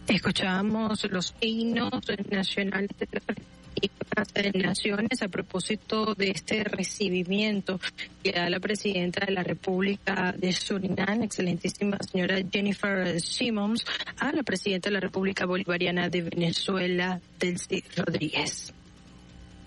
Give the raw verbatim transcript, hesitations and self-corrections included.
Escuchamos los himnos nacionales de las naciones a propósito de este recibimiento que da la presidenta de la República de Surinam, excelentísima señora Jennifer Simmons, a la presidenta de la República Bolivariana de Venezuela, Delcy Rodríguez.